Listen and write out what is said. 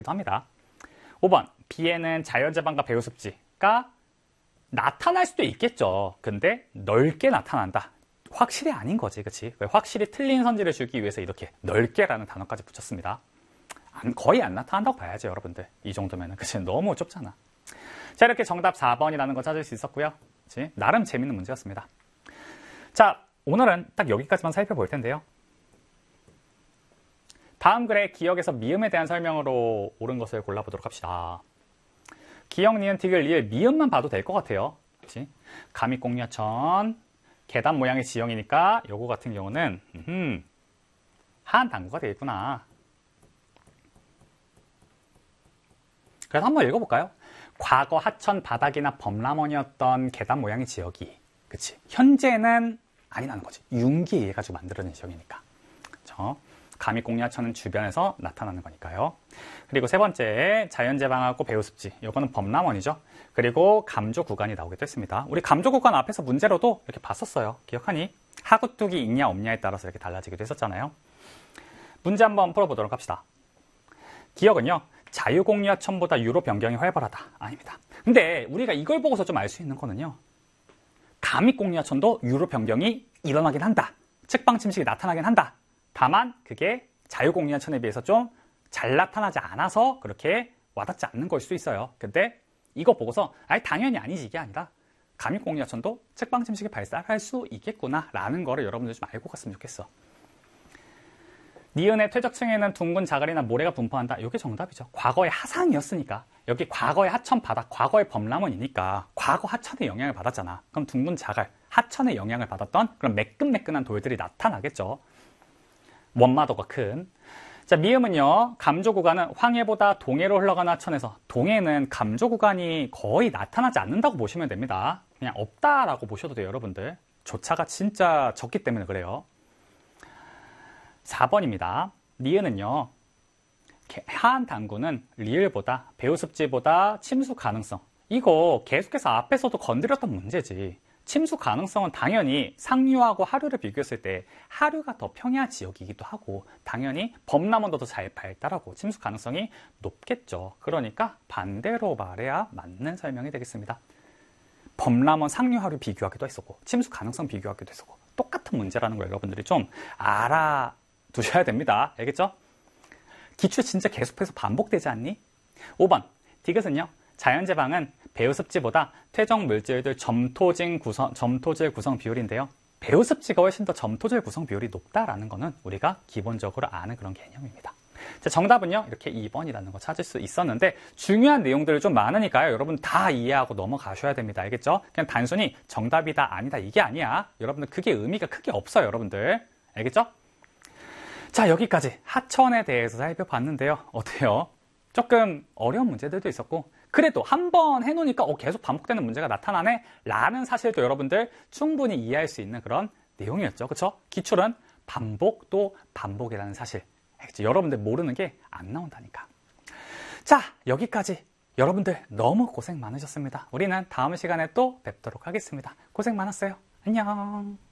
합니다. 5번, B에는 자연재방과 배우습지가 나타날 수도 있겠죠. 근데 넓게 나타난다. 확실히 아닌 거지, 그치? 확실히 틀린 선지를 주기 위해서 이렇게 넓게라는 단어까지 붙였습니다. 거의 안 나타난다고 봐야죠, 여러분들. 이 정도면은. 그치? 너무 좁잖아. 자, 이렇게 정답 4번이라는 거 찾을 수 있었고요. 그치? 나름 재밌는 문제였습니다. 자, 오늘은 딱 여기까지만 살펴볼 텐데요. 다음 글에 기역에서 미음에 대한 설명으로 옳은 것을 골라보도록 합시다. 기역, 니은, 디귿, 리을, 미음만 봐도 될 것 같아요. 그치? 감익공야천, 계단 모양의 지형이니까 요거 같은 경우는 하한 단구가 되겠구나. 그래서 한번 읽어볼까요? 과거 하천 바닥이나 범람원이었던 계단 모양의 지역이, 그치? 현재는 아니라는 거지. 융기에 의해 가지고 만들어낸 지역이니까. 그쵸? 감익공야천은 주변에서 나타나는 거니까요. 그리고 세 번째, 자연재방하고 배우습지. 이거는 범람원이죠. 그리고 감조 구간이 나오기도 했습니다. 우리 감조 구간 앞에서 문제로도 이렇게 봤었어요. 기억하니? 하구뚝이 있냐 없냐에 따라서 이렇게 달라지기도 했었잖아요. 문제 한번 풀어보도록 합시다. 기역은요, 자유공야천보다 유로 변경이 활발하다. 아닙니다. 근데 우리가 이걸 보고서 좀 알 수 있는 거는요, 감익공야천도 유로 변경이 일어나긴 한다. 측방 침식이 나타나긴 한다. 다만 그게 자유공야천에 비해서 좀 잘 나타나지 않아서 그렇게 와닿지 않는 걸 수도 있어요. 근데 이거 보고서 아니 당연히 아니지, 이게 아니라 감익공야천도 측방 침식이 발생할 수 있겠구나 라는 거를 여러분들 좀 알고 갔으면 좋겠어. 니은의 퇴적층에는 둥근 자갈이나 모래가 분포한다. 이게 정답이죠. 과거의 하상이었으니까. 여기 과거의 하천 바닥, 과거의 범람원이니까 과거 하천의 영향을 받았잖아. 그럼 둥근 자갈, 하천의 영향을 받았던 그런 매끈매끈한 돌들이 나타나겠죠. 원마도가 큰. 자, 미음은요, 감조 구간은 황해보다 동해로 흘러가는 하천에서, 동해는 감조 구간이 거의 나타나지 않는다고 보시면 됩니다. 그냥 없다라고 보셔도 돼요, 여러분들. 조차가 진짜 적기 때문에 그래요. 4번입니다. 니은은요, 하한 단구는 리을보다, 배우습지보다 침수 가능성. 이거 계속해서 앞에서도 건드렸던 문제지. 침수 가능성은 당연히 상류하고 하류를 비교했을 때 하류가 더 평야 지역이기도 하고, 당연히 범람원도 더 잘 발달하고 침수 가능성이 높겠죠. 그러니까 반대로 말해야 맞는 설명이 되겠습니다. 범람원 상류 하류 비교하기도 했었고, 침수 가능성 비교하기도 했었고, 똑같은 문제라는 걸 여러분들이 좀 알아두셔야 됩니다. 알겠죠? 기출 진짜 계속해서 반복되지 않니? 5번 디귿은요, 자연재방은 배우습지보다 퇴적 물질들 점토질 구성 비율인데요. 배우습지가 훨씬 더 점토질 구성 비율이 높다라는 거는 우리가 기본적으로 아는 그런 개념입니다. 자, 정답은요, 이렇게 2번이라는 거 찾을 수 있었는데 중요한 내용들이 좀 많으니까요. 여러분 다 이해하고 넘어가셔야 됩니다. 알겠죠? 그냥 단순히 정답이다 아니다 이게 아니야. 여러분들 그게 의미가 크게 없어요, 여러분들. 알겠죠? 자, 여기까지 하천에 대해서 살펴봤는데요. 어때요? 조금 어려운 문제들도 있었고, 그래도 한 번 해놓으니까 계속 반복되는 문제가 나타나네 라는 사실도 여러분들 충분히 이해할 수 있는 그런 내용이었죠. 그렇죠? 기출은 반복 또 반복이라는 사실. 알겠죠? 여러분들 모르는 게 안 나온다니까. 자, 여기까지 여러분들 너무 고생 많으셨습니다. 우리는 다음 시간에 또 뵙도록 하겠습니다. 고생 많았어요. 안녕.